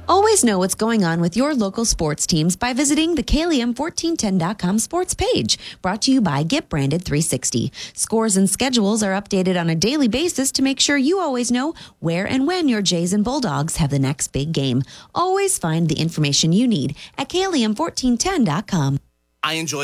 Always know what's going on with your local sports teams by visiting the KLM1410.com sports page, brought to you by Get Branded 360. Scores and schedules are updated on a daily basis to make sure you always know where and when your Jays and Bulldogs have the next big game. Always find the information you need at KLM1410.com. I enjoy